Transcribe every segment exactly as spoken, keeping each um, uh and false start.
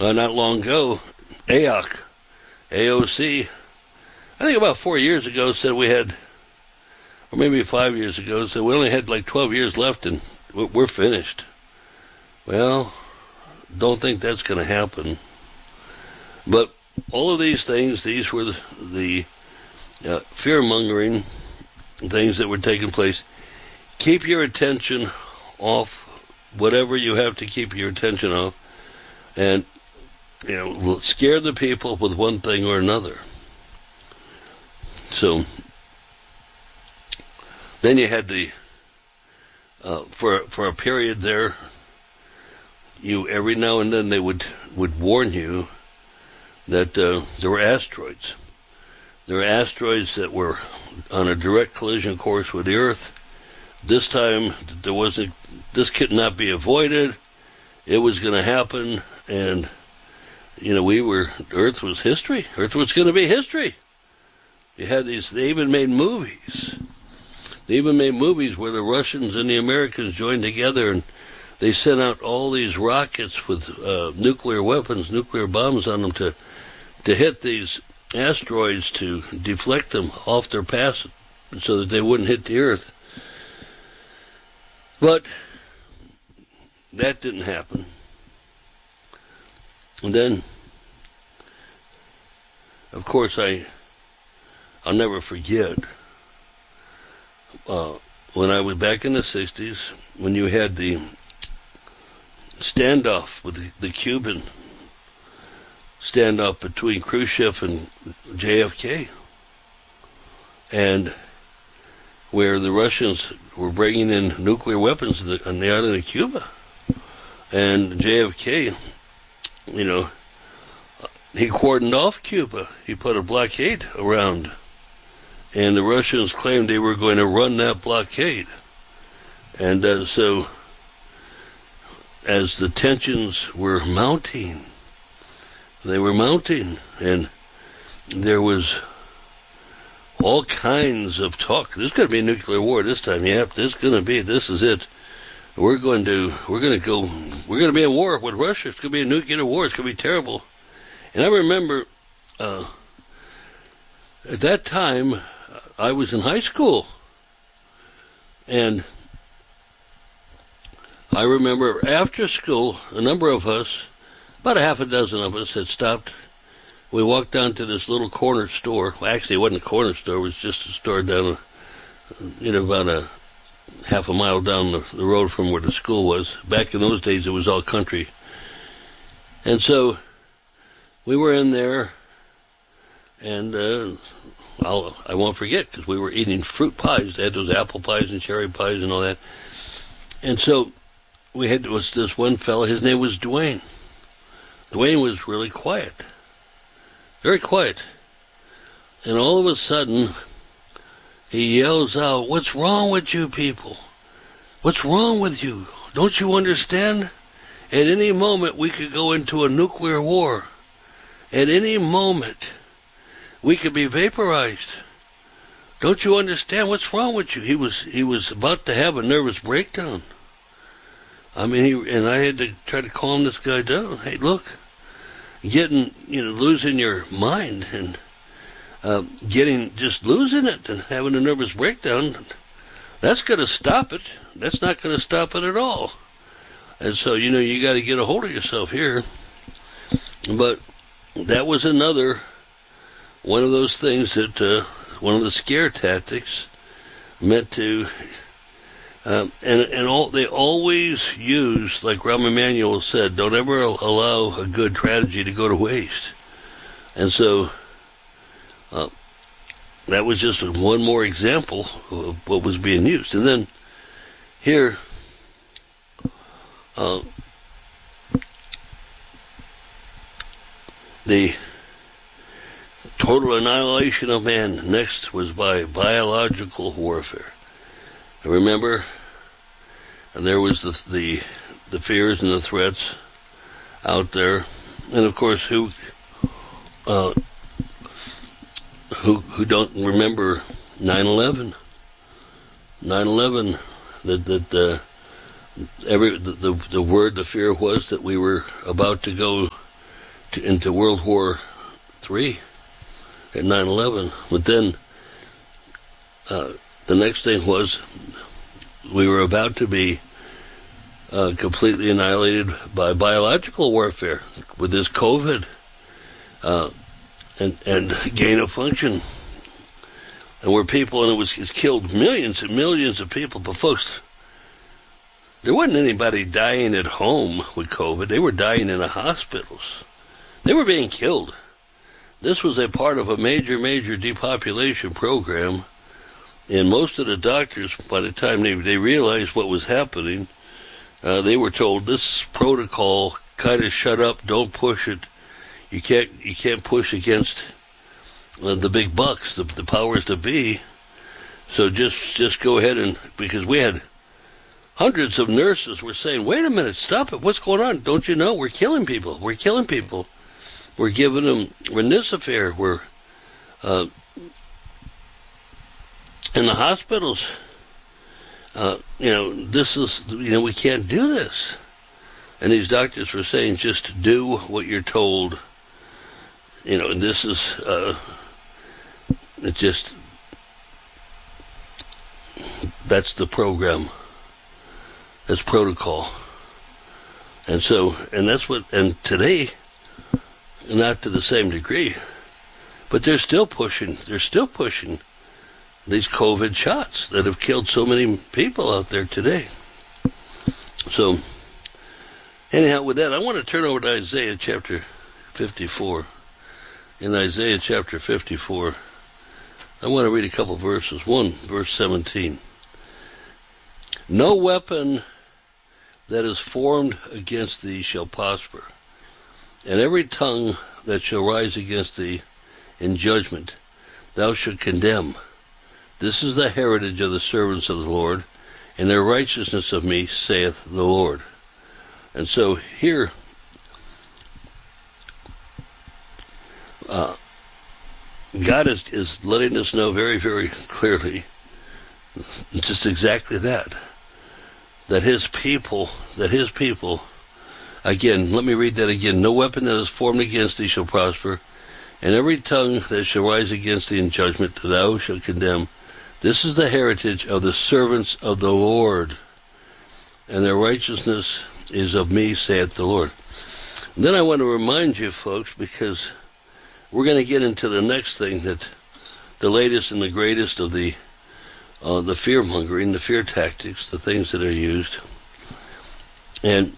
uh, not long ago, A O C, A O C, I think about four years ago said we had, or maybe five years ago, said we only had like twelve years left and we're finished. Well, don't think that's going to happen. But all of these things, these were the, the uh, fear-mongering things that were taking place. Keep your attention off whatever you have to keep your attention off, and you know, scare the people with one thing or another. So then you had the uh, for for a period there. You every now and then they would would warn you that uh, there were asteroids. There were asteroids that were on a direct collision course with the Earth. This time, there wasn't. This could not be avoided. It was going to happen, and you know, we were. Earth was history. Earth was going to be history. You had these. They even made movies. They even made movies where the Russians and the Americans joined together, and they sent out all these rockets with uh, nuclear weapons, nuclear bombs on them to to hit these asteroids to deflect them off their path so that they wouldn't hit the Earth. But that didn't happen. And then, of course, I, I'll never forget, uh, when I was back in the sixties, when you had the standoff with the, the Cuban standoff between Khrushchev and J F K, and where the Russians were bringing in nuclear weapons on the, on the island of Cuba, and J F K, you know, he cordoned off Cuba. He put a blockade around, and the Russians claimed they were going to run that blockade. And uh, so, as the tensions were mounting, they were mounting, and there was all kinds of talk. There's going to be a nuclear war this time. Yep, this is going to be. This is it. We're going to. We're going to go. We're going to be in war with Russia. It's going to be a nuclear war. It's going to be terrible. And I remember, uh, at that time, I was in high school, and I remember after school, a number of us, about a half a dozen of us, had stopped. We walked down to this little corner store. Well, actually, it wasn't a corner store. It was just a store down, a, you know, about a half a mile down the, the road from where the school was. Back in those days, it was all country. And so we were in there, and uh, I'll, I won't forget, because we were eating fruit pies. They had those apple pies and cherry pies and all that. And so we had was this one fellow. His name was Dwayne. Dwayne was really quiet. Very quiet. And all of a sudden, he yells out, "What's wrong with you people? What's wrong with you? Don't you understand? At any moment, we could go into a nuclear war. At any moment, we could be vaporized. Don't you understand? What's wrong with you?" He was he was about to have a nervous breakdown. I mean, he, and I had to try to calm this guy down. Hey, look, getting, you know, losing your mind and uh, getting, just losing it and having a nervous breakdown, that's going to stop it. That's not going to stop it at all. And so, you know, you got to get a hold of yourself here. But that was another one of those things that, uh, one of the scare tactics meant to, um, and and all they always use, like Rahm Emanuel said, don't ever allow a good tragedy to go to waste. And so, uh, that was just one more example of what was being used. And then here, uh, the total annihilation of man next was by biological warfare. Remember, and there was the, the the fears and the threats out there, and of course, who uh, who who don't remember nine eleven? nine eleven, that that uh, every the, the the word, the fear was that we were about to go to, into World War Three at nine eleven. But then uh, the next thing was we were about to be uh, completely annihilated by biological warfare with this COVID uh, and, and gain of function. And where people, and it was it's killed millions and millions of people. But folks, there wasn't anybody dying at home with COVID. They were dying in the hospitals. They were being killed. This was a part of a major, major depopulation program. And most of the doctors, by the time they, they realized what was happening, uh, they were told, this protocol, kind of shut up, don't push it. You can't, you can't push against uh, the big bucks, the, the powers that be. So just, just go ahead and, because we had hundreds of nurses were saying, wait a minute, stop it, what's going on? Don't you know, we're killing people, we're killing people. We're giving them Remdesivir, we're, uh, in the hospitals, uh, you know, this is, you know, we can't do this. And these doctors were saying, just do what you're told. You know, and this is, uh, it just, that's the program. That's protocol. And so, and that's what, and today, not to the same degree, but they're still pushing, they're still pushing these COVID shots that have killed so many people out there today. So, anyhow, with that, I want to turn over to Isaiah chapter fifty-four. In Isaiah chapter fifty-four, I want to read a couple verses. One, verse seventeen. No weapon that is formed against thee shall prosper, and every tongue that shall rise against thee in judgment thou shalt condemn. This is the heritage of the servants of the Lord, and their righteousness of me, saith the Lord. And so here, uh, God is, is letting us know very, very clearly just exactly that. That his people, that his people, again, let me read that again. No weapon that is formed against thee shall prosper, and every tongue that shall rise against thee in judgment thou shalt condemn. This is the heritage of the servants of the Lord, and their righteousness is of me, saith the Lord. And then I want to remind you, folks, because we're going to get into the next thing, that the latest and the greatest of the uh, the fear-mongering, the fear tactics, the things that are used. And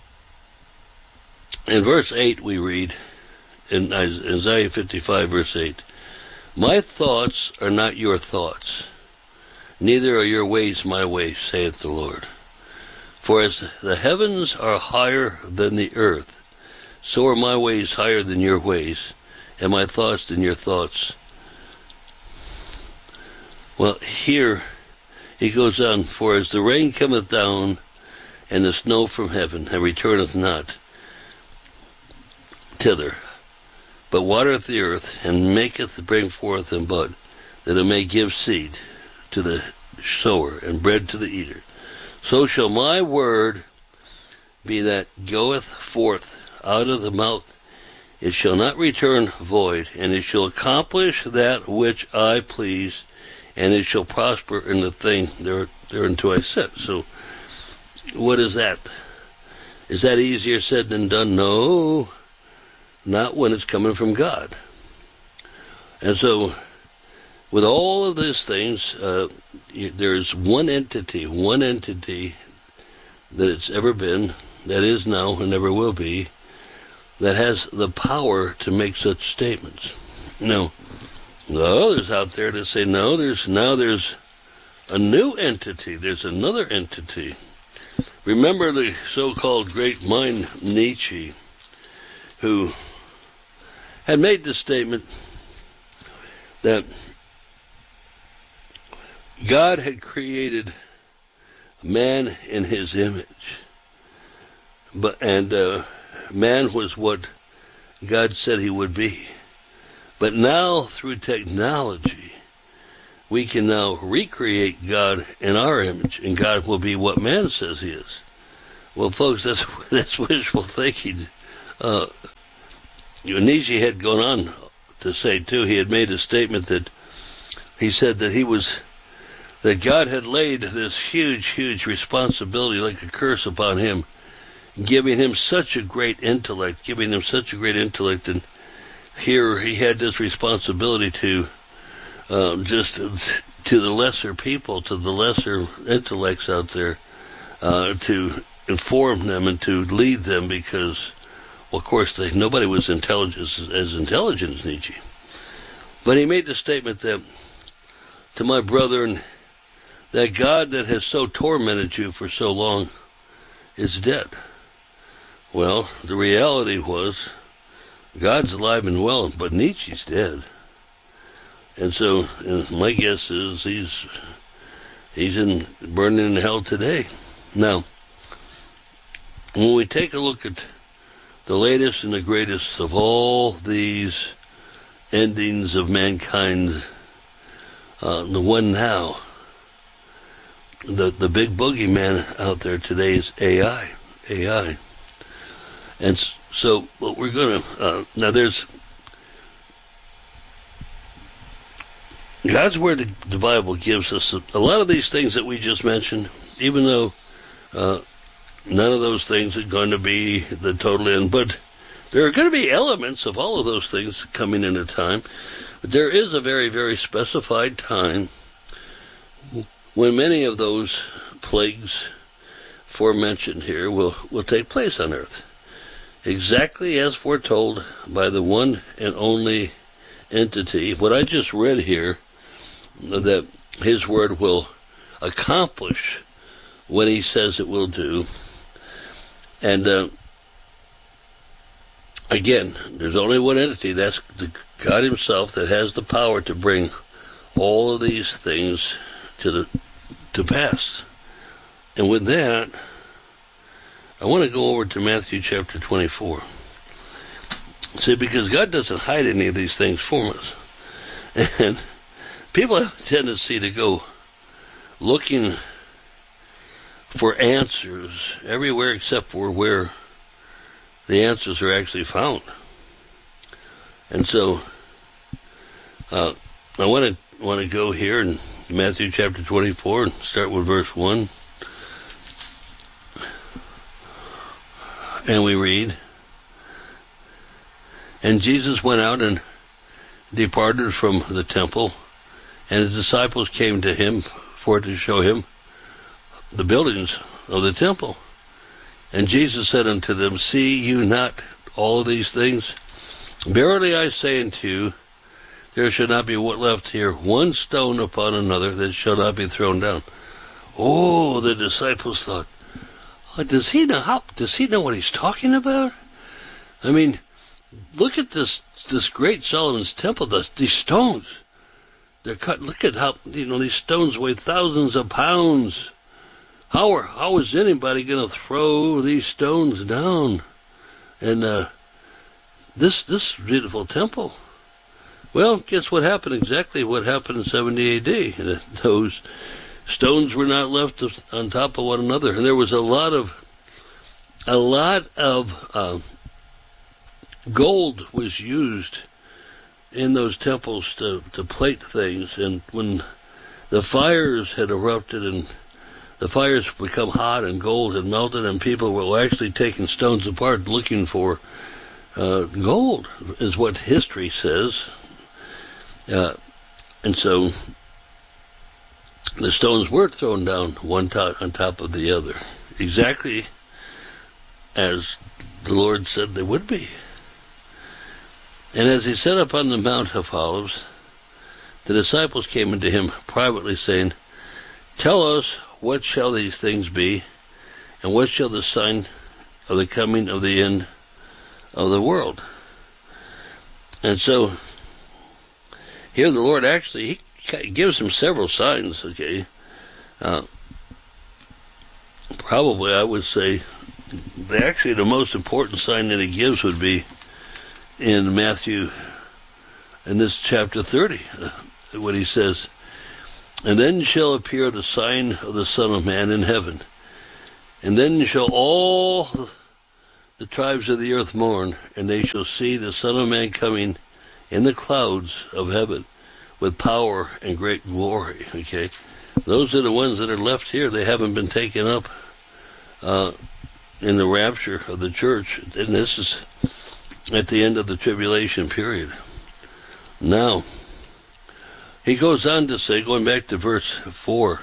in verse eight we read, in Isaiah fifty-five, verse eight, my thoughts are not your thoughts, neither are your ways my ways, saith the Lord. For as the heavens are higher than the earth, so are my ways higher than your ways, and my thoughts than your thoughts. Well, here he goes on, for as the rain cometh down, and the snow from heaven, and returneth not thither, but watereth the earth, and maketh bring forth and bud, that it may give seed to the sower, and bread to the eater. So shall my word be that goeth forth out of the mouth. It shall not return void, and it shall accomplish that which I please, and it shall prosper in the thing there, thereunto I sent. So, what is that? Is that easier said than done? No, not when it's coming from God. And so, with all of these things, uh, there's one entity, one entity that it's ever been, that is now and never will be, that has the power to make such statements. Now, there are others out there that say, no, there's now there's a new entity, there's another entity. Remember the so-called great mind Nietzsche, who had made the statement that God had created man in his image, but and uh, man was what God said he would be. But now, through technology, we can now recreate God in our image, and God will be what man says he is. Well, folks, that's that's wishful thinking. Uh, Nietzsche had gone on to say, too, he had made a statement that he said that he was, that God had laid this huge, huge responsibility like a curse upon him, giving him such a great intellect, giving him such a great intellect, and here he had this responsibility to um, just to the lesser people, to the lesser intellects out there, uh, to inform them and to lead them, because, well, of course, they, nobody was intelligent, as, as intelligent as Nietzsche. But he made the statement that, to my brethren, that God that has so tormented you for so long is dead. Well, the reality was, God's alive and well, but Nietzsche's dead. And so, uh, my guess is he's he's in burning in hell today. Now, when we take a look at the latest and the greatest of all these endings of mankind, uh, the one now, the the big boogeyman out there today is A I, A I. And so what we're going to, uh, now there's, God's Word, the, the Bible gives us a, a lot of these things that we just mentioned, even though uh, none of those things are going to be the total end, but there are going to be elements of all of those things coming in a time. But there is a very, very specified time when many of those plagues forementioned here will, will take place on earth. Exactly as foretold by the one and only entity. What I just read here, that his word will accomplish what he says it will do. And uh, again, there's only one entity, that's the God himself, that has the power to bring all of these things to the to pass. And with that, I want to go over to Matthew chapter twenty-four. See, because God doesn't hide any of these things from us. And people have a tendency to go looking for answers everywhere except for where the answers are actually found. And so, uh, I want to want to go here in Matthew chapter twenty-four and start with verse one. And we read, and Jesus went out and departed from the temple, and his disciples came to him for to show him the buildings of the temple. And Jesus said unto them, see you not all of these things? Verily I say unto you, there shall not be left here one stone upon another that shall not be thrown down. Oh, the disciples thought, Does he know how? Does he know what he's talking about? I mean, look at this this great Solomon's temple. The, these stones, they're cut. Look at how, you know, these stones weigh thousands of pounds. How are how is anybody going to throw these stones down? And uh, this this beautiful temple. Well, guess what happened? Exactly what happened in seventy A D. Those stones were not left on top of one another, and there was a lot of a lot of uh, gold was used in those temples to to plate things. And when the fires had erupted and the fires become hot and gold had melted, and people were actually taking stones apart looking for uh, gold, is what history says. Uh, and so the stones were thrown down one top on top of the other, exactly as the Lord said they would be. And as he sat upon the Mount of Olives, the disciples came unto him privately, saying, tell us, what shall these things be, and what shall the sign of the coming of the end of the world? And so here the Lord actually, he gives him several signs, okay. Uh, probably I would say, the, actually the most important sign that he gives would be in Matthew, in this chapter thirty, uh, when he says, and then shall appear the sign of the Son of Man in heaven, and then shall all the tribes of the earth mourn, and they shall see the Son of Man coming in the clouds of heaven with power and great glory. Okay, those are the ones that are left here. They haven't been taken up uh, in the rapture of the church, and this is at the end of the tribulation period. Now, he goes on to say, going back to verse four,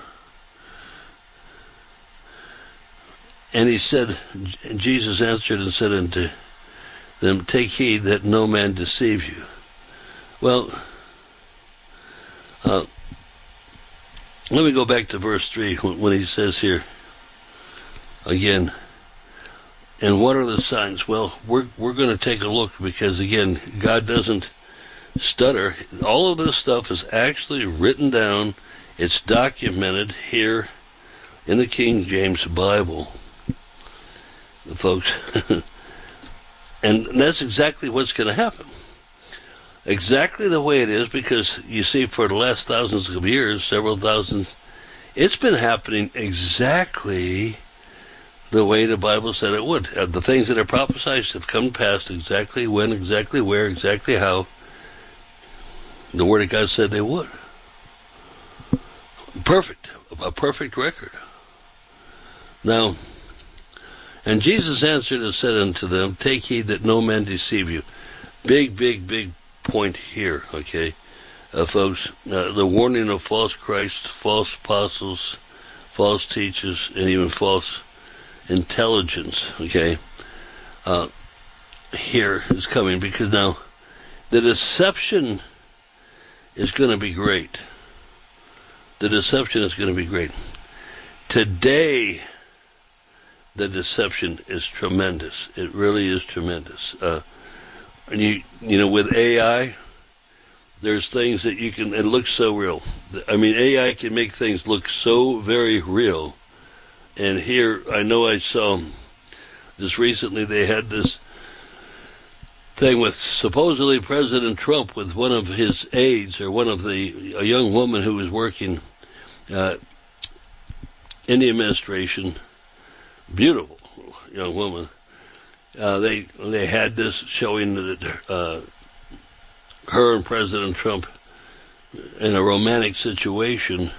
and he said, Jesus answered and said unto them, take heed that no man deceive you. Well, uh, let me go back to verse three when he says here, again, and what are the signs? Well, we're we're going to take a look, because, again, God doesn't stutter. All of this stuff is actually written down. It's documented here in the King James Bible, folks. And that's exactly what's going to happen. Exactly the way it is, because you see, for the last thousands of years, several thousands, it's been happening exactly the way the Bible said it would. Uh, the things that are prophesied have come to pass exactly when, exactly where, exactly how the Word of God said they would. Perfect. A perfect record. Now, and Jesus answered and said unto them, take heed that no man deceive you. Big, big, big point here, okay, uh, folks. Uh, the warning of false Christ, false apostles, false teachers, and even false intelligence, okay, uh, here is coming, because now the deception is going to be great. The deception is going to be great. Today, the deception is tremendous. It really is tremendous. Uh, and you, you know, with A I, there's things that you can, it looks so real. I mean, A I can make things look so very real. And here, I know I saw this recently, they had this thing with supposedly President Trump with one of his aides, or one of the, a young woman who was working uh, in the administration, beautiful young woman. Uh, they they had this showing that uh, her and President Trump in a romantic situation.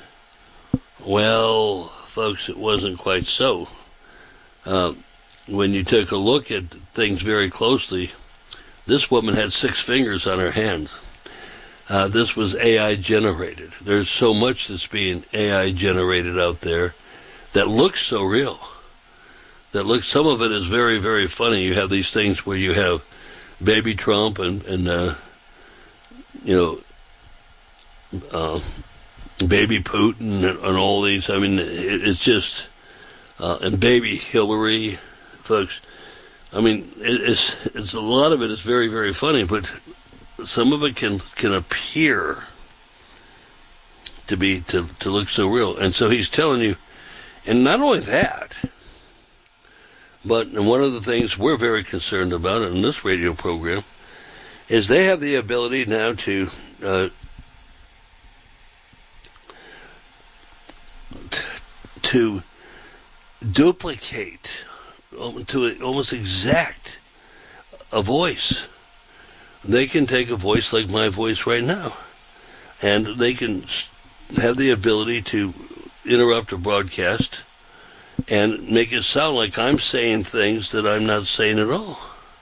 Well, folks, it wasn't quite so. Uh, when you took a look at things very closely, this woman had six fingers on her hands. Uh, this was A I generated. There's so much that's being A I generated out there that looks so real. That looks, some of it is very, very funny. You have these things where you have baby Trump and, and uh, you know, uh, baby Putin and, and all these. I mean, it, it's just, uh, and baby Hillary, folks. I mean, it, it's it's a lot of it is very, very funny, but some of it can can appear to be to to look so real. And so he's telling you, and not only that, but and one of the things we're very concerned about in this radio program is they have the ability now to uh, t- to duplicate, to almost exact a voice. They can take a voice like my voice right now, and they can have the ability to interrupt a broadcast and make it sound like I'm saying things that I'm not saying at all.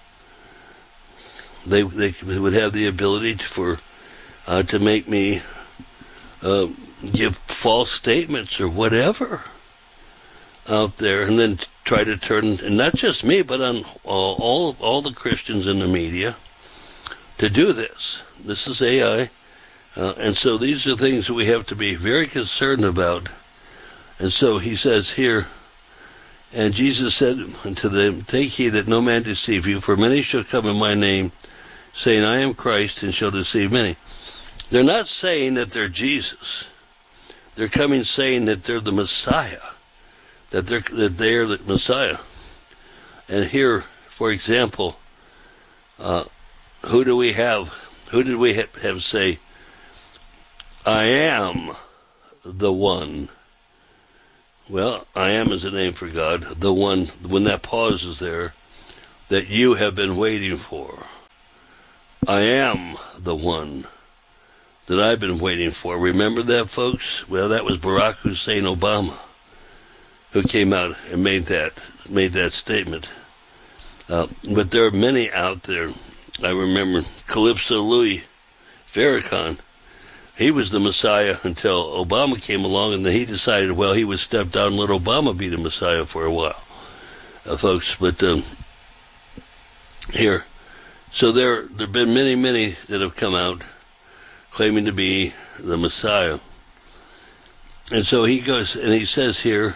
They they would have the ability to, for uh, to make me uh, give false statements or whatever out there, and then try to turn, and not just me, but on all all, all the Christians in the media to do this. This is A I, uh, and so these are things that we have to be very concerned about. And so he says here, and Jesus said unto them, take heed that no man deceive you, for many shall come in my name, saying, I am Christ, and shall deceive many. They're not saying that they're Jesus. They're coming saying that they're the Messiah, that they're that they're the Messiah. And here, for example, uh, who do we have? Who did we have, have say, I am the one? Well, I am is a name for God. The one, when that pause is there, that you have been waiting for. I am the one that I've been waiting for. Remember that, folks? Well, that was Barack Hussein Obama who came out and made that made that statement. Uh, but there are many out there. I remember Calypso Louis Farrakhan. He was the Messiah until Obama came along, and then he decided, well, he would step down and let Obama be the Messiah for a while, uh, folks. But um, here, so there there have been many, many that have come out claiming to be the Messiah. And so he goes, and he says here,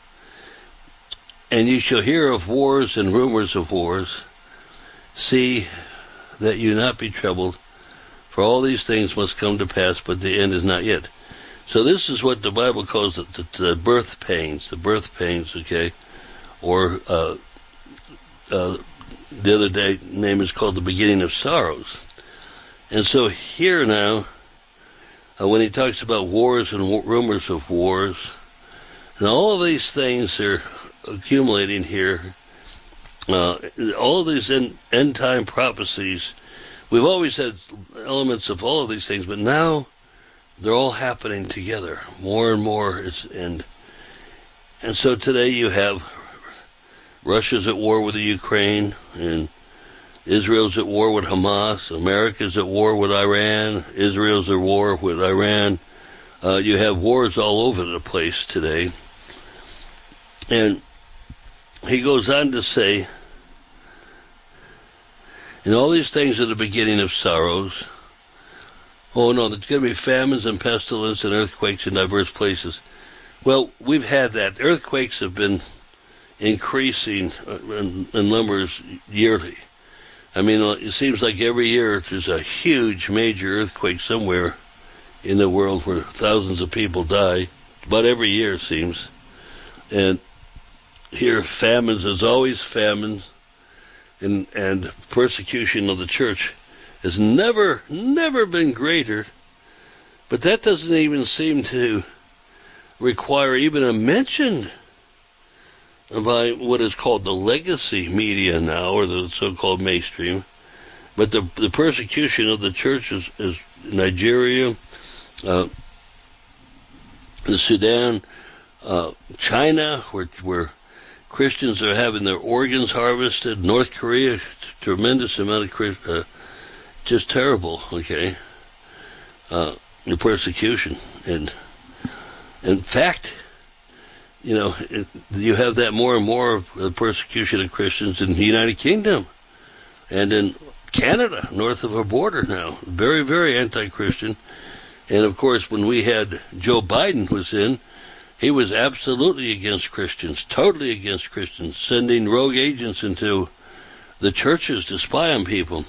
and you shall hear of wars and rumors of wars. See that you not be troubled, for all these things must come to pass, but the end is not yet. So this is what the Bible calls the, the, the birth pains, the birth pains, okay? Or uh, uh, the other day, name is called the beginning of sorrows. And so here now, uh, when he talks about wars and w- rumors of wars, and all of these things are accumulating here, uh, all of these end, end time prophecies, we've always had elements of all of these things, but now they're all happening together, more and more. It's, and and so today you have Russia's at war with the Ukraine, and Israel's at war with Hamas, America's at war with Iran, Israel's at war with Iran. Uh, you have wars all over the place today. And he goes on to say, and all these things are the beginning of sorrows. Oh no, there's going to be famines and pestilence and earthquakes in diverse places. Well, we've had that. Earthquakes have been increasing in, in numbers yearly. I mean, it seems like every year there's a huge major earthquake somewhere in the world where thousands of people die. About every year, it seems. And here, famines, there's always famines, and, and persecution of the church has never, never been greater. But that doesn't even seem to require even a mention by what is called the legacy media now, or the so-called mainstream. But the the persecution of the church is, is Nigeria, uh, the Sudan, uh, China, where where Christians are having their organs harvested, North Korea, tremendous amount of uh, just terrible. Okay, uh, the persecution, and in fact, you know, it, you have that more and more of the persecution of Christians in the United Kingdom and in Canada, north of our border now. Very, very anti-Christian. And of course, when we had Joe Biden was in, he was absolutely against Christians, totally against Christians, sending rogue agents into the churches to spy on people.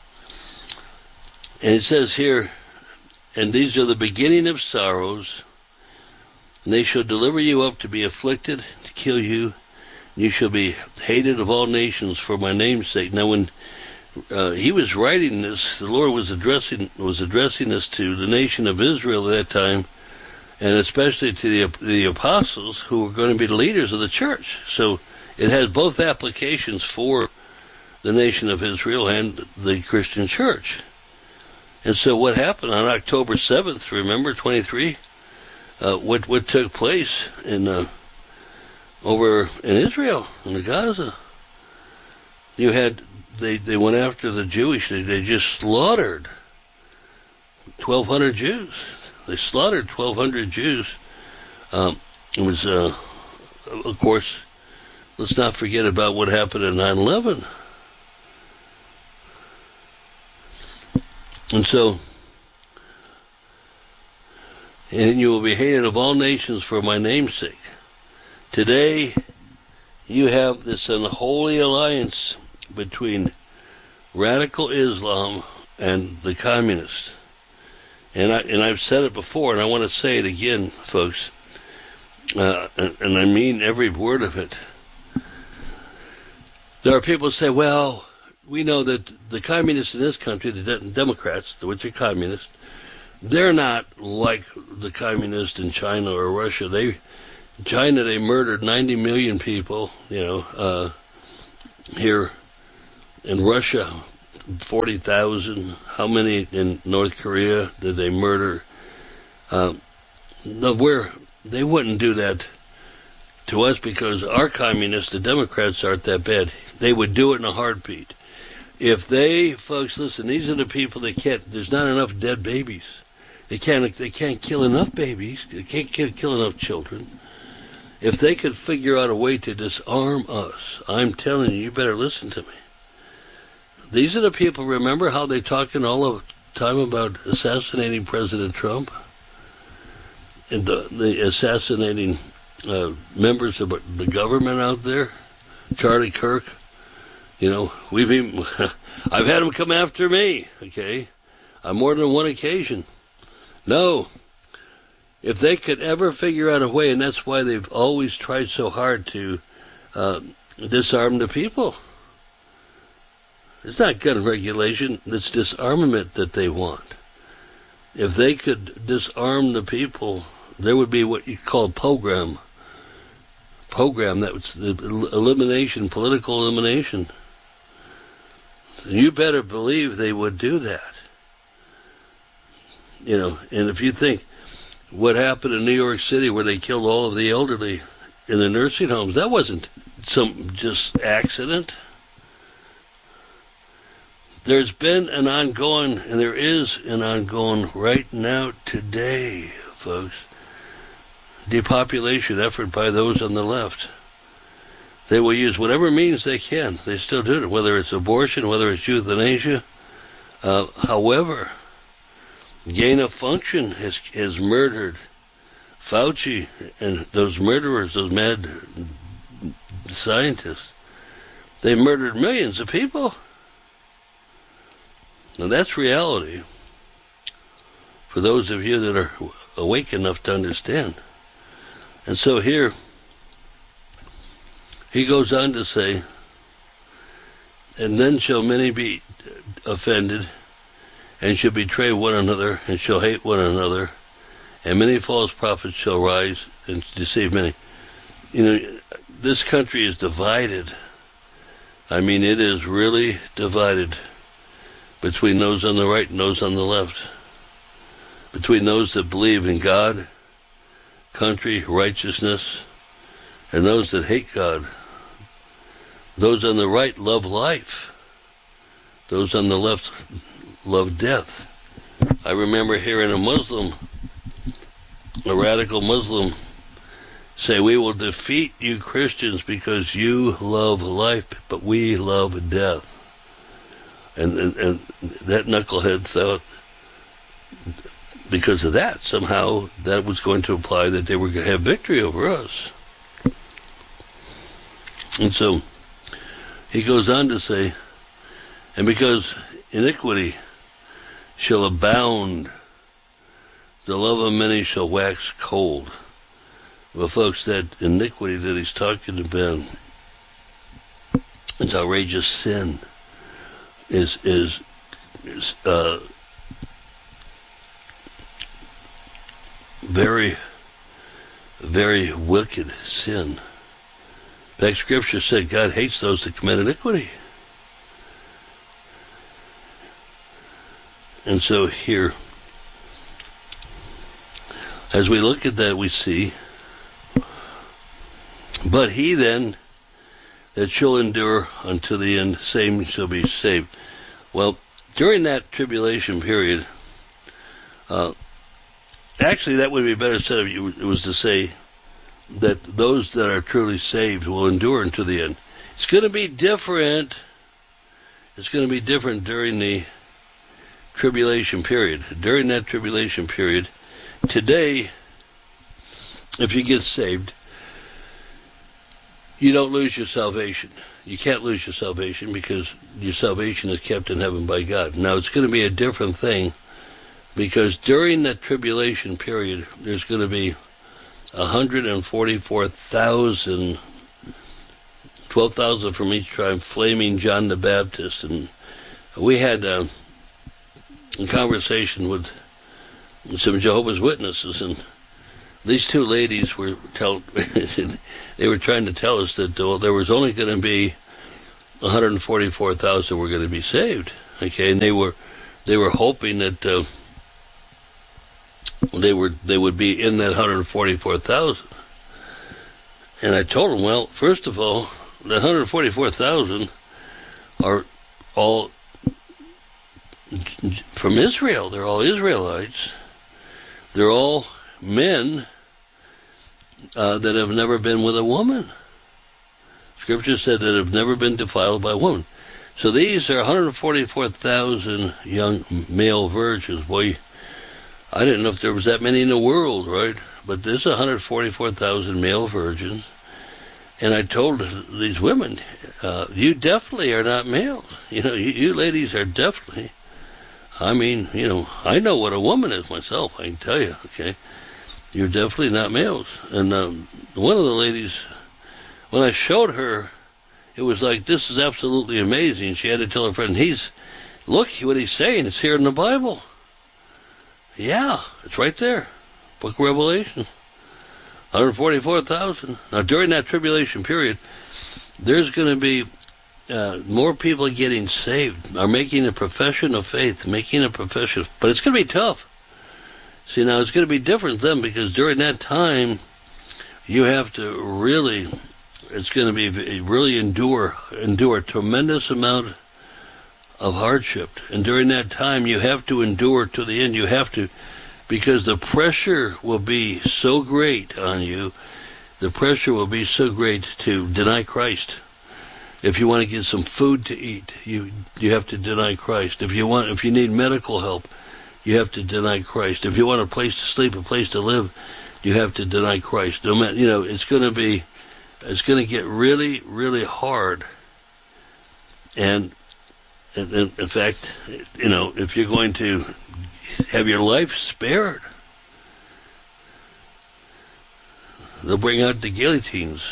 And it says here, and these are the beginning of sorrows, and they shall deliver you up to be afflicted, to kill you. You shall be hated of all nations for my name's sake. Now, when uh, he was writing this, the Lord was addressing was addressing this to the nation of Israel at that time, and especially to the the apostles who were going to be the leaders of the church. So it has both applications for the nation of Israel and the Christian church. And so what happened on October seventh, remember, twenty-three? Uh, what what took place in uh, over in Israel, in the Gaza. You had they they went after the Jewish. They, they just slaughtered twelve hundred Jews. They slaughtered twelve hundred Jews. Um, it was, uh, of course, let's not forget about what happened in nine eleven. And so, and you will be hated of all nations for my name's sake. Today, you have this unholy alliance between radical Islam and the communists. And, I, and I've said it before, and I want to say it again, folks, uh, and, and I mean every word of it. There are people who say, well, we know that the communists in this country, the de- Democrats, which are communists, they're not like the communists in China or Russia. They, China, they murdered ninety million people, you know, uh, here, in Russia, forty thousand. How many in North Korea did they murder? Um, no, we're, they wouldn't do that to us because our communists, the Democrats, aren't that bad. They would do it in a heartbeat. If they, folks, listen, these are the people that can't, there's not enough dead babies. They can't, they can't kill enough babies. They can't kill, kill enough children. If they could figure out a way to disarm us, I'm telling you, you better listen to me. These are the people, remember how they talking all the time about assassinating President Trump? And the, the assassinating uh, members of the government out there? Charlie Kirk? You know, we've even, I've had them come after me, okay, on more than one occasion. No, if they could ever figure out a way, and that's why they've always tried so hard to uh, disarm the people. It's not gun regulation, it's disarmament that they want. If they could disarm the people, there would be what you call program. Program, that was the elimination, political elimination. You better believe they would do that. You know, and if you think what happened in New York City where they killed all of the elderly in the nursing homes, that wasn't some just accident. There's been an ongoing, and there is an ongoing right now today, folks, depopulation effort by those on the left. They will use whatever means they can. They still do it, whether it's abortion, whether it's euthanasia. Uh, however, gain of function has, has murdered Fauci and those murderers, those mad scientists. They murdered millions of people. And that's reality for those of you that are awake enough to understand. And so here, he goes on to say, and then shall many be offended, and shall betray one another, and shall hate one another, and many false prophets shall rise and deceive many. You know, this country is divided. I mean, it is really divided between those on the right and those on the left, between those that believe in God, country, righteousness, and those that hate God. Those on the right love life. Those on the left love death. I remember hearing a Muslim, a radical Muslim, say, we will defeat you Christians because you love life, but we love death. And, and, and that knucklehead thought, because of that, somehow that was going to imply that they were going to have victory over us. And so he goes on to say, and because iniquity shall abound, the love of many shall wax cold. Well, folks, that iniquity that he's talking about is outrageous sin, is is, is uh, very, very wicked sin. In fact, Scripture said God hates those that commit iniquity. And so here, as we look at that, we see, but he then that shall endure unto the end, same shall be saved. Well, during that tribulation period, uh, actually that would be better said if you, it was to say that those that are truly saved will endure unto the end. It's going to be different. It's going to be different during the tribulation period. During that tribulation period, today, if you get saved, you don't lose your salvation. You can't lose your salvation because your salvation is kept in heaven by God. Now, it's going to be a different thing because during that tribulation period, there's going to be one hundred forty-four thousand, twelve thousand from each tribe, flaming John the Baptist. And we had uh, a conversation with some Jehovah's Witnesses, and these two ladies were tell they were trying to tell us that well, there was only going to be one hundred forty-four thousand were going to be saved. Okay, and they were they were hoping that uh, they were they would be in that one hundred forty-four thousand. And I told them, well, first of all, the one hundred forty-four thousand are all from Israel. They're all Israelites. They're all men uh, that have never been with a woman. Scripture said that have never been defiled by a woman. So these are one hundred forty-four thousand young male virgins. Boy, I didn't know if there was that many in the world, right? But there's one hundred forty-four thousand male virgins. And I told these women, uh, you definitely are not males. You know, you, you ladies are definitely, I mean, you know, I know what a woman is myself, I can tell you, okay? You're definitely not males. And um, one of the ladies, when I showed her, it was like, this is absolutely amazing. She had to tell her friend, he's, look what he's saying, it's here in the Bible. Yeah, it's right there. Book of Revelation. one hundred forty-four thousand. Now, during that tribulation period, there's going to be uh, more people getting saved, are making a profession of faith, making a profession, but it's going to be tough. See, now, it's going to be different then, because during that time, you have to really, it's going to be really endure, endure a tremendous amount of hardship. And during that time, you have to endure to the end. You have to, because the pressure will be so great on you, the pressure will be so great to deny Christ. If you want to get some food to eat, you you have to deny Christ. If you want, if you need medical help, you have to deny Christ. If you want a place to sleep, a place to live, you have to deny Christ. No matter, you know, it's going to be, it's going to get really, really hard. And in, in fact, you know, if you're going to have your life spared, they'll bring out the guillotines.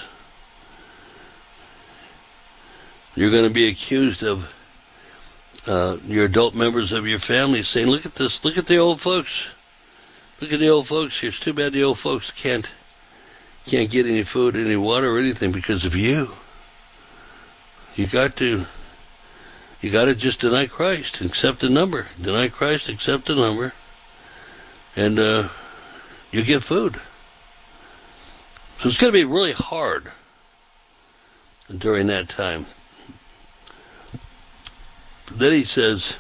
You're going to be accused of uh, your adult members of your family saying, look at this, look at the old folks. Look at the old folks here. It's too bad the old folks can't can't get any food, any water, or anything because of you. You got to You got to just deny Christ, accept the number. Deny Christ, accept the number, and uh, you get food. So it's going to be really hard during that time. Then he says,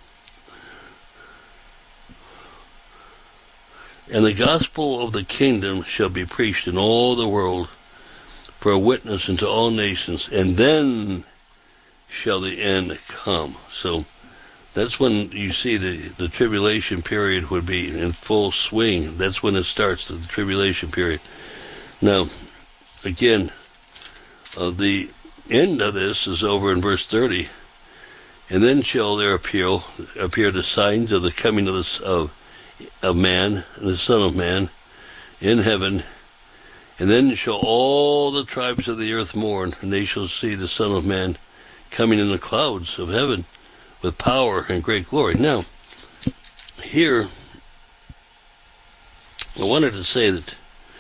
and the gospel of the kingdom shall be preached in all the world for a witness unto all nations, and then shall the end come. So that's when you see the, the tribulation period would be in full swing. That's when it starts, the tribulation period. Now, again, uh, the end of this is over in verse thirty. And then shall there appear, appear the signs of the coming of, this, of, of man, and the Son of Man, in heaven. And then shall all the tribes of the earth mourn, and they shall see the Son of Man coming in the clouds of heaven with power and great glory. Now, here, I wanted to say that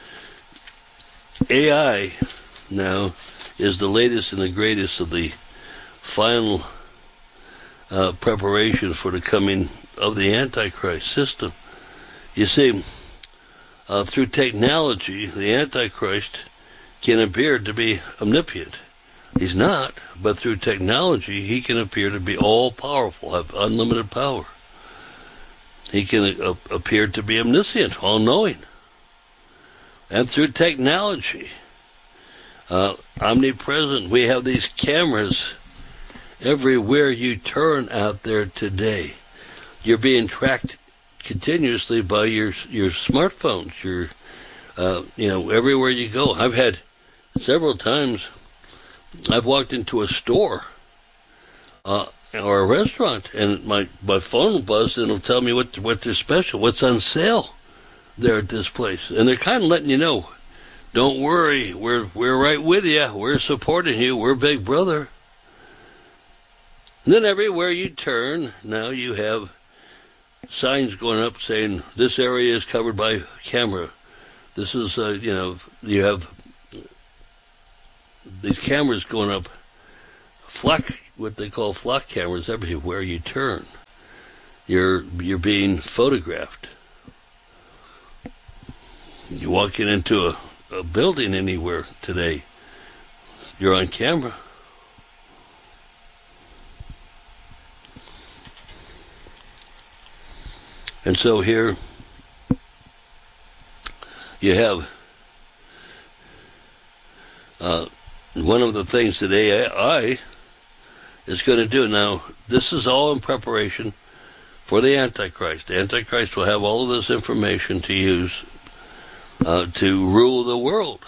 A I now is the latest and the greatest of the final uh, preparation for the coming of the Antichrist system. You see, uh, through technology, the Antichrist can appear to be omnipotent. He's not, but through technology, he can appear to be all-powerful, have unlimited power. He can uh, appear to be omniscient, all-knowing. And through technology, uh, omnipresent, we have these cameras everywhere you turn out there today. You're being tracked continuously by your your smartphones. Your, uh, you know, everywhere you go. I've had several times. I've walked into a store uh, or a restaurant, and my my phone will buzz and it'll tell me what what they're special, what's on sale there at this place, and they're kind of letting you know, don't worry, we're we're right with you, we're supporting you, we're Big Brother. And then everywhere you turn, now you have signs going up saying this area is covered by camera. This is, uh, you know, you have these cameras going up flock, what they call flock cameras everywhere you turn. You're you're being photographed. You walking into a, a building anywhere today, you're on camera. And so here you have uh, one of the things that A I is going to do. Now, this is all in preparation for the Antichrist. The Antichrist will have all of this information to use uh, to rule the world.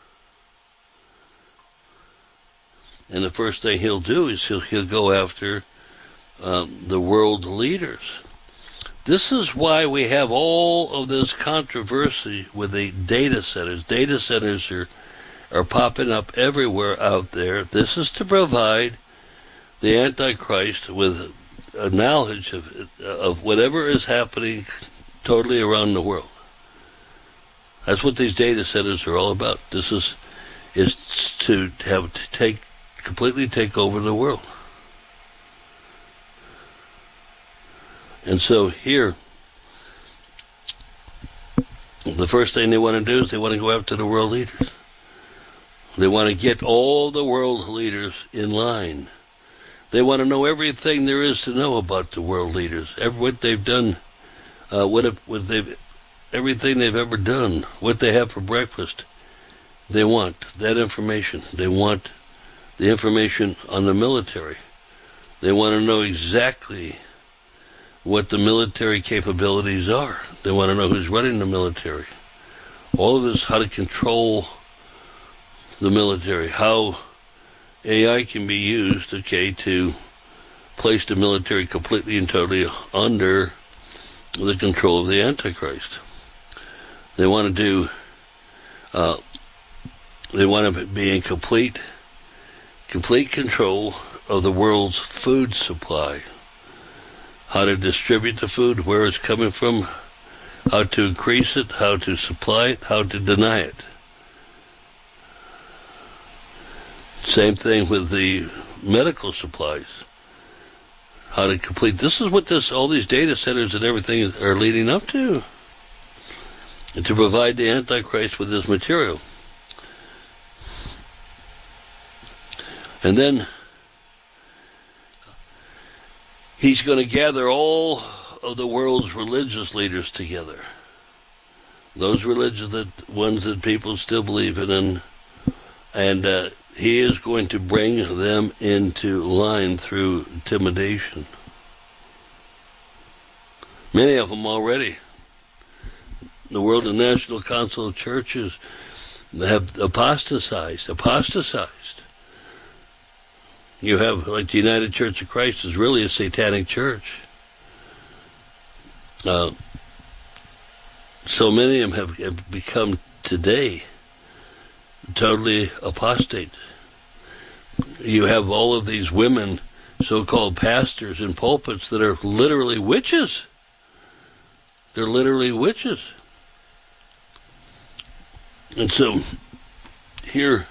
And the first thing he'll do is he'll, he'll go after um, the world leaders. This is why we have all of this controversy with the data centers. Data centers are, are popping up everywhere out there. This is to provide the Antichrist with a knowledge of, of whatever is happening totally around the world. That's what these data centers are all about. This is is to have to take completely take over the world. And so here, the first thing they want to do is they want to go after the world leaders. They want to get all the world leaders in line. They want to know everything there is to know about the world leaders, every, what they've done, uh, what, if, what they've, everything they've ever done, what they have for breakfast. They want that information. They want the information on the military. They want to know exactly what the military capabilities are. They want to know who's running the military. All of this, how to control the military, how A I can be used, okay, to place the military completely and totally under the control of the Antichrist. They want to do, uh, they want to be in complete, complete control of the world's food supply. How to distribute the food, where it's coming from, how to increase it, how to supply it, how to deny it. Same thing with the medical supplies. How to complete. This is what this, all these data centers and everything are leading up to. And to provide the Antichrist with this material. And then he's going to gather all of the world's religious leaders together. Those religious that, ones that people still believe in. And, and uh, he is going to bring them into line through intimidation. Many of them already. The World National Council of Churches have apostatized, apostatized. You have, like the United Church of Christ is really a satanic church. Uh, so many of them have, have become today totally apostate. You have all of these women, so-called pastors in pulpits that are literally witches. They're literally witches. And so, here,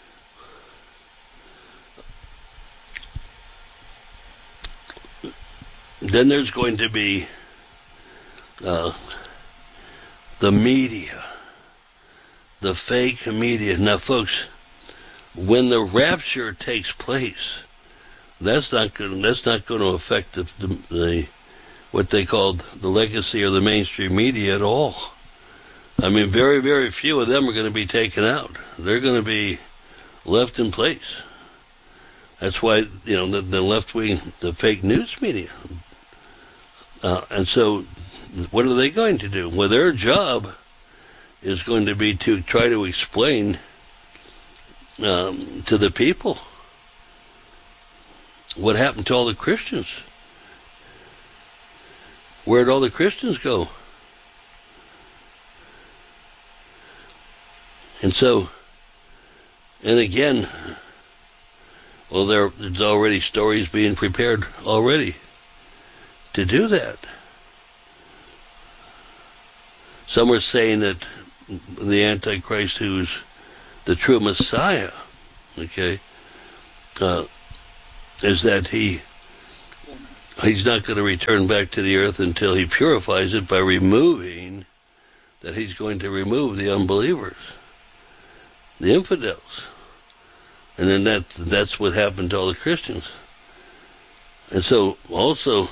then there's going to be uh, the media, the fake media. Now, folks, when the rapture takes place, that's not going. That's not going to affect the, the, the what they called the legacy or the mainstream media at all. I mean, very, very few of them are going to be taken out. They're going to be left in place. That's why, you know, the, the left-wing, the fake news media. Uh, and so, what are they going to do? Well, their job is going to be to try to explain um, to the people what happened to all the Christians. Where'd all the Christians go? And so, and again, well, there, there's already stories being prepared already to do that. Some are saying that the Antichrist, who's the true Messiah, okay, uh, is that he he's not going to return back to the earth until he purifies it by removing, that he's going to remove the unbelievers, the infidels. And then that that's what happened to all the Christians. And so also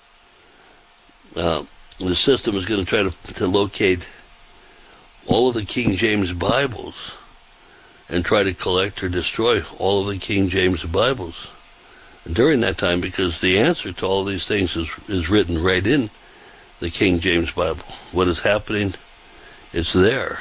uh, the system is going to try to, to locate all of the King James Bibles and try to collect or destroy all of the King James Bibles during that time, because the answer to all these things is, is written right in the King James Bible. What is happening, it's there.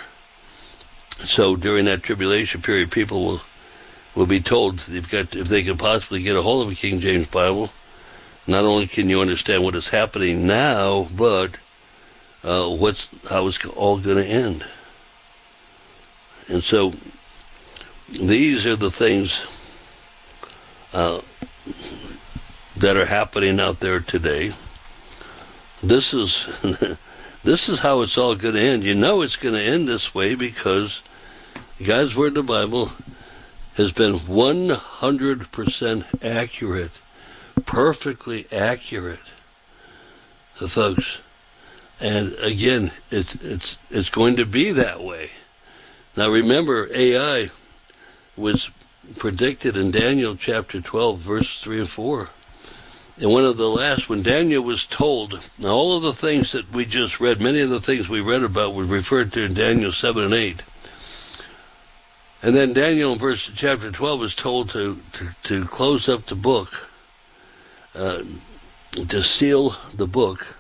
So during that tribulation period, people will will be told they've got, if they can possibly get a hold of a King James Bible, not only can you understand what is happening now, but uh, what's how it's all going to end. And so these are the things uh, that are happening out there today. This is this is how it's all going to end. You know it's going to end this way because God's Word in the Bible has been one hundred percent accurate, perfectly accurate, uh, folks. And again, it's it's it's going to be that way. Now remember, A I was predicted in Daniel chapter twelve, verse three and four. And one of the last, when Daniel was told, now all of the things that we just read, many of the things we read about were referred to in Daniel seven and eight. And then Daniel in verse chapter twelve was told to, to, to close up the book, uh, to seal the book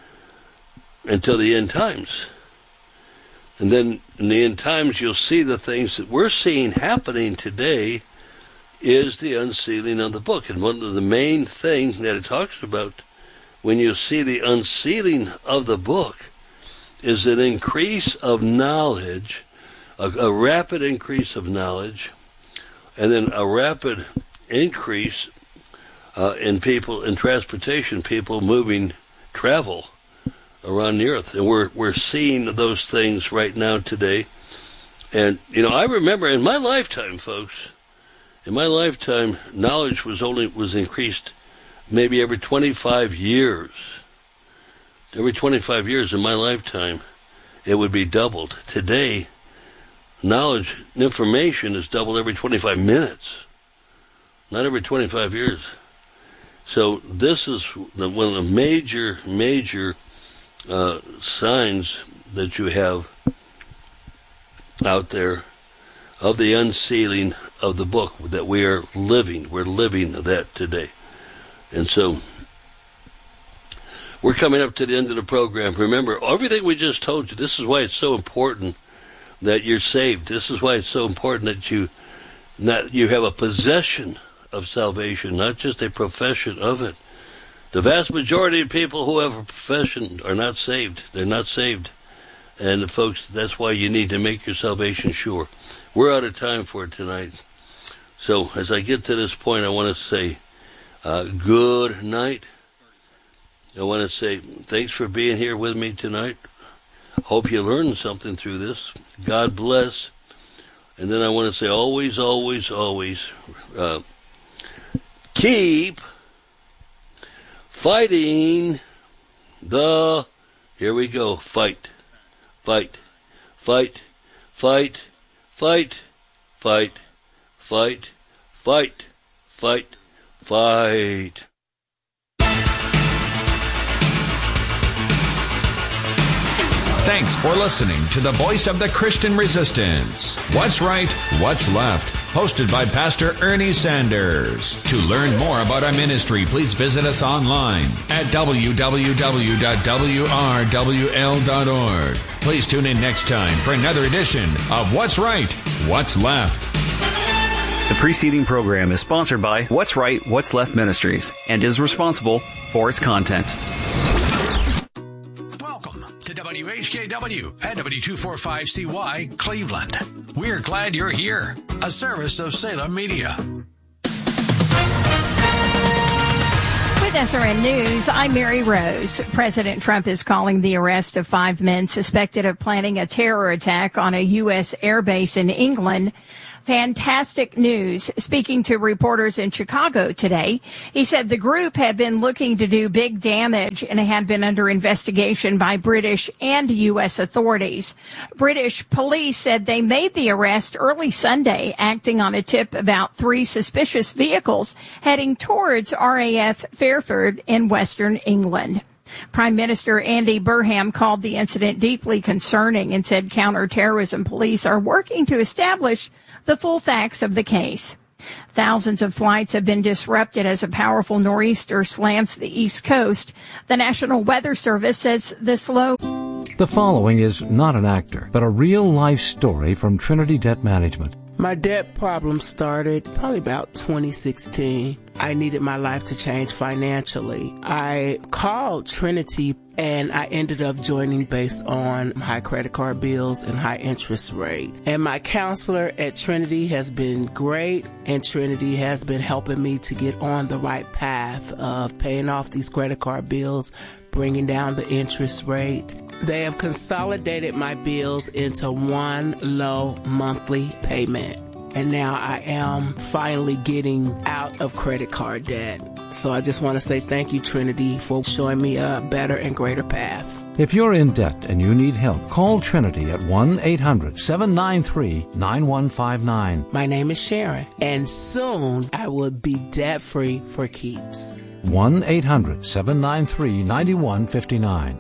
until the end times. And then in the end times, you'll see the things that we're seeing happening today is the unsealing of the book. And one of the main things that it talks about when you see the unsealing of the book is an increase of knowledge, a, a rapid increase of knowledge, and then a rapid increase uh, in people, in transportation, people moving, travel around the earth. And we're we're seeing those things right now today. And, you know, I remember in my lifetime, folks, in my lifetime, knowledge was only was increased maybe every twenty-five years. Every twenty-five years in my lifetime, it would be doubled. Today, knowledge, information is doubled every twenty-five minutes, not every twenty-five years. So this is the, one of the major, major uh, signs that you have out there of the unsealing of the book that we are living. We're living that today. And so we're coming up to the end of the program. Remember, everything we just told you, this is why it's so important that you're saved. This is why it's so important that you not you have a possession of salvation, not just a profession of it. The vast majority of people who have a profession are not saved. They're not saved. And folks, that's why you need to make your salvation sure. We're out of time for it tonight. So as I get to this point, I want to say uh, good night. I want to say thanks for being here with me tonight. Hope you learned something through this. God bless. And then I want to say always, always, always uh, keep fighting the, here we go, fight, fight, fight, fight, fight, fight, fight, fight, fight, fight. Thanks for listening to the Voice of the Christian Resistance. What's Right, What's Left, hosted by Pastor Ernie Sanders. To learn more about our ministry, please visit us online at w w w dot w r w l dot org. Please tune in next time for another edition of What's Right, What's Left. The preceding program is sponsored by What's Right, What's Left Ministries and is responsible for its content. W H K W at W two forty-five C Y, Cleveland. We're glad you're here. A service of Salem Media. With S R N News, I'm Mary Rose. President Trump is calling the arrest of five men suspected of planning a terror attack on a U S airbase in England Fantastic news. Speaking to reporters in Chicago today, he said the group had been looking to do big damage and had been under investigation by British and U S authorities. British police said they made the arrest early Sunday, acting on a tip about three suspicious vehicles heading towards R A F Fairford in western England. Prime Minister Andy Burnham called the incident deeply concerning and said counterterrorism police are working to establish the full facts of the case. Thousands of flights have been disrupted as a powerful nor'easter slams the East Coast. The National Weather Service says the slow... The following is not an actor, but a real-life story from Trinity Debt Management. My debt problem started probably about twenty sixteen. I needed my life to change financially. I called Trinity and I ended up joining based on high credit card bills and high interest rate. And my counselor at Trinity has been great, and Trinity has been helping me to get on the right path of paying off these credit card bills, bringing down the interest rate. They have consolidated my bills into one low monthly payment. And now I am finally getting out of credit card debt. So I just want to say thank you, Trinity, for showing me a better and greater path. If you're in debt and you need help, call Trinity at one eight hundred seven nine three nine one five nine. My name is Sharon, and soon I will be debt-free for keeps. one eight hundred seven nine three nine one five nine.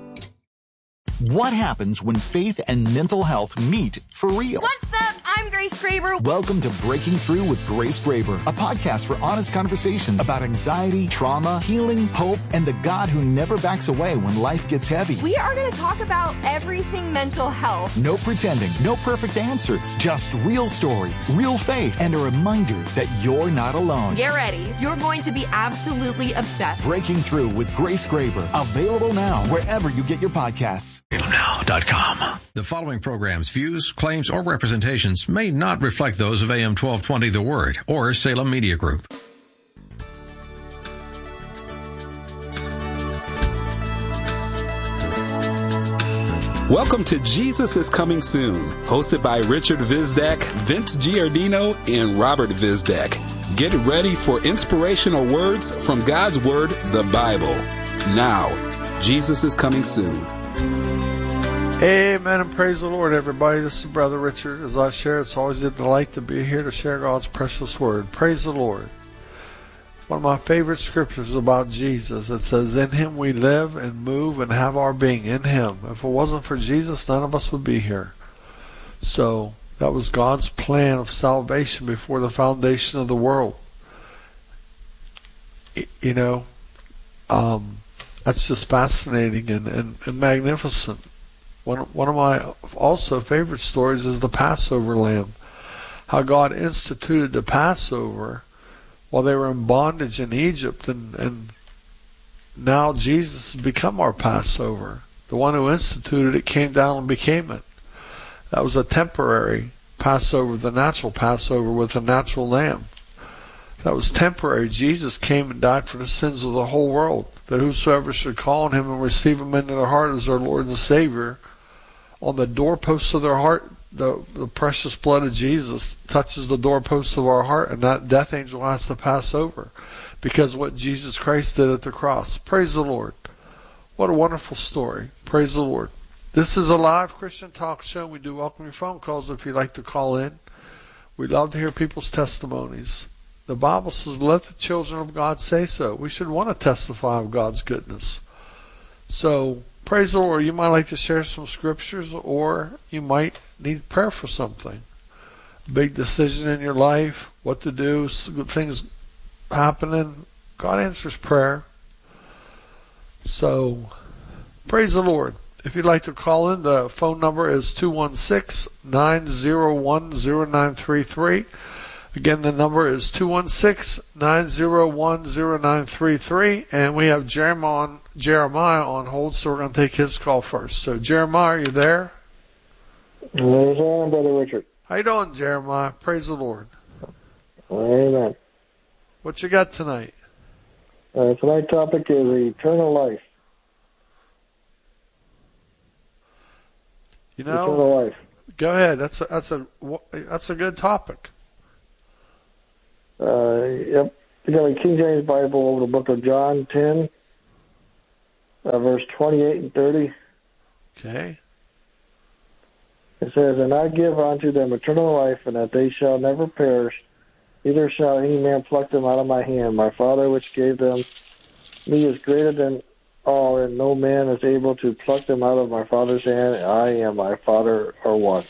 What happens when faith and mental health meet for real? What's up? I'm Grace Graber. Welcome to Breaking Through with Grace Graber, a podcast for honest conversations about anxiety, trauma, healing, hope, and the God who never backs away when life gets heavy. We are going to talk about everything mental health. No pretending, no perfect answers, just real stories, real faith, and a reminder that you're not alone. Get ready. You're going to be absolutely obsessed. Breaking Through with Grace Graber, available now wherever you get your podcasts. Salem Now dot com. The following program's views, claims, or representations may not reflect those of A M twelve twenty The Word or Salem Media Group. Welcome to Jesus is Coming Soon, hosted by Richard Vizdak, Vince Giardino, and Robert Vizdak. Get ready for inspirational words from God's Word, the Bible. Now, Jesus is Coming Soon. Amen and praise the Lord, everybody. This is Brother Richard. As I share, it's always a delight to be here to share God's precious word. Praise the Lord. One of my favorite scriptures about Jesus. It says, in Him we live and move and have our being. In Him. If it wasn't for Jesus, none of us would be here. So, that was God's plan of salvation before the foundation of the world. You know, um, that's just fascinating and, and, and magnificent. One, one of my also favorite stories is the Passover lamb. How God instituted the Passover while they were in bondage in Egypt, and, and now Jesus has become our Passover. The one who instituted it came down and became it. That was a temporary Passover, the natural Passover with a natural lamb. That was temporary. Jesus came and died for the sins of the whole world, that whosoever should call on Him and receive Him into their heart as their Lord and Savior, on the doorposts of their heart, the, the precious blood of Jesus touches the doorposts of our heart, and that death angel has to pass over because of what Jesus Christ did at the cross. Praise the Lord. What a wonderful story. Praise the Lord. This is a live Christian talk show. We do welcome your phone calls if you'd like to call in. We love to hear people's testimonies. The Bible says, let the children of God say so. We should want to testify of God's goodness. So, praise the Lord. You might like to share some scriptures, or you might need prayer for something. Big decision in your life, what to do, good things happening. God answers prayer. So, praise the Lord. If you'd like to call in, the phone number is two one six, nine zero one, zero nine three three. Again, the number is two one six, nine zero one, zero nine three three, and we have Jeremiah on, Jeremiah on hold, so we're going to take his call first. So, Jeremiah, are you there? Yes, I am, Brother Richard. How you doing, Jeremiah? Praise the Lord. Amen. What you got tonight? Uh, tonight's topic is eternal life. You know, eternal life. Go ahead. That's a, that's a that's a good topic. Uh, yep. You got a King James Bible over the book of John ten, uh, verse twenty-eight and thirty. Okay. It says, "And I give unto them eternal life, and that they shall never perish, neither shall any man pluck them out of my hand. My Father which gave them me is greater than all, and no man is able to pluck them out of my Father's hand. I and my Father are one."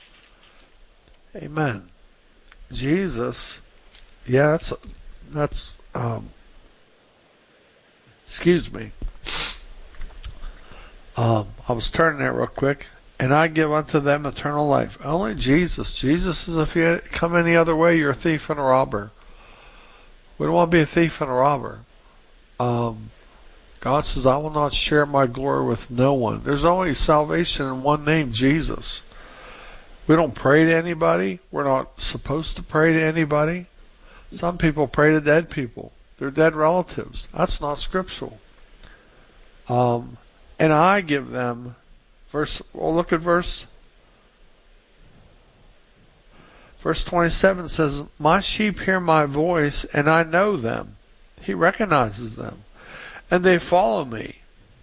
Amen. Jesus, yeah, that's, that's um, excuse me. Um, I was turning there real quick. "And I give unto them eternal life." Only Jesus. Jesus is, if you come any other way, you're a thief and a robber. We don't want to be a thief and a robber. Um, God says, "I will not share my glory with no one." There's only salvation in one name, Jesus. We don't pray to anybody. We're not supposed to pray to anybody. Some people pray to dead people. They're dead relatives. That's not scriptural. Um, and I give them Verse, well, look at verse, verse twenty-seven says, "My sheep hear my voice, and I know them." He recognizes them. "And they follow me.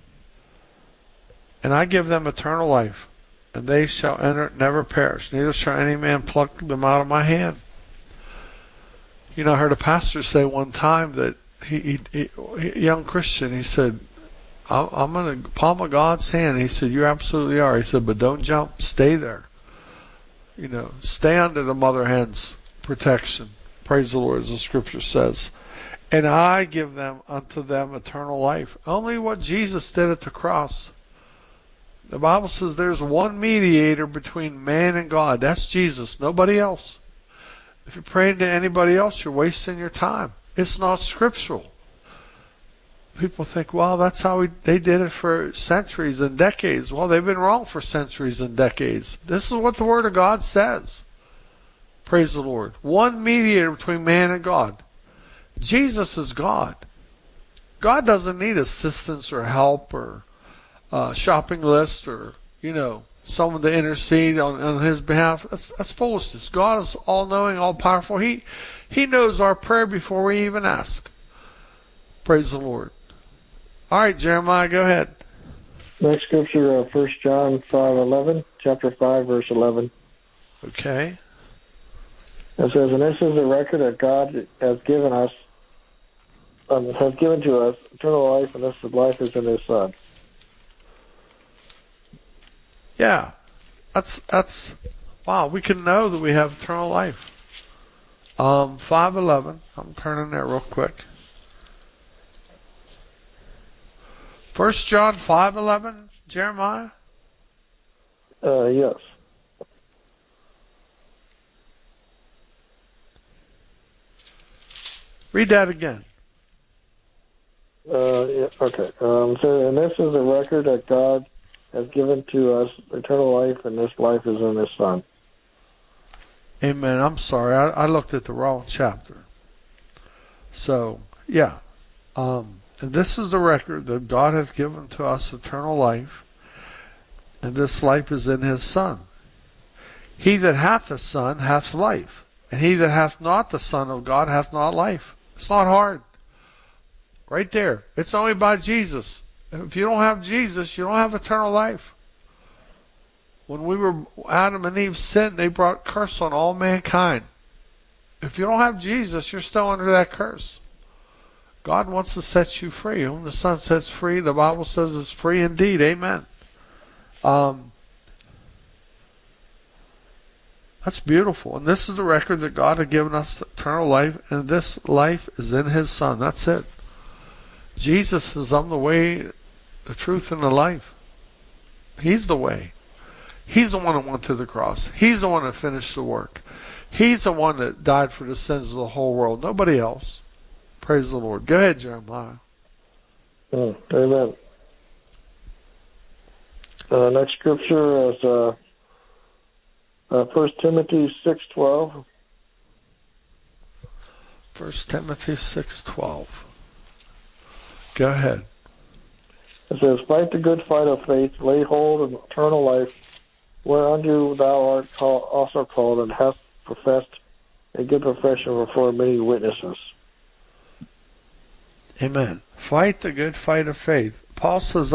And I give them eternal life, and they shall enter, never perish. Neither shall any man pluck them out of my hand." You know, I heard a pastor say one time that he, he, he a young Christian, he said, "I'm in the palm of God's hand." He said, "You absolutely are." He said, "But don't jump. Stay there. You know, stay under the mother hen's protection." Praise the Lord, as the scripture says. "And I give them unto them eternal life." Only what Jesus did at the cross. The Bible says there's one mediator between man and God. That's Jesus. Nobody else. If you're praying to anybody else, you're wasting your time. It's not scriptural. People think, well, that's how we, they did it for centuries and decades. Well, they've been wrong for centuries and decades. This is what the Word of God says. Praise the Lord. One mediator between man and God. Jesus is God. God doesn't need assistance or help or uh, shopping list or, you know, someone to intercede on, on His behalf. That's, that's foolishness. God is all-knowing, all-powerful. He, he knows our prayer before we even ask. Praise the Lord. All right, Jeremiah, go ahead. Next scripture, uh, First John five eleven, chapter five, verse eleven. Okay. It says, "And this is the record that God has given us, um, has given to us eternal life, and this life is in His Son." Yeah, that's that's wow. We can know that we have eternal life. Um, five eleven. I'm turning there real quick. First John five eleven, Jeremiah? Uh, yes. Read that again. Uh, yeah, okay. Um, so, "And this is the record that God has given to us eternal life, and this life is in His Son." Amen. I'm sorry. I, I looked at the wrong chapter. So, yeah. Um, And this is the record that God hath given to us eternal life, and this life is in His Son. He that hath the Son hath life, and he that hath not the Son of God hath not life. It's not hard. Right there. It's only by Jesus. If you don't have Jesus, you don't have eternal life. When we were, Adam and Eve sinned, they brought curse on all mankind. If you don't have Jesus, you're still under that curse. God wants to set you free. Whom the Son sets free, the Bible says is free indeed. Amen. Um, that's beautiful. And this is the record that God had given us eternal life, and this life is in His Son. That's it. Jesus is on the way, the truth, and the life. He's the way. He's the one that went to the cross. He's the one that finished the work. He's the one that died for the sins of the whole world. Nobody else. Praise the Lord. Go ahead, Jeremiah. Mm, amen. Uh, next scripture is uh, uh, First Timothy six twelve. First Timothy six twelve. Go ahead. It says, "Fight the good fight of faith, lay hold of eternal life, whereunto thou art call, also called, and hast professed a good profession before many witnesses. Amen. Fight the good fight of faith. Paul says,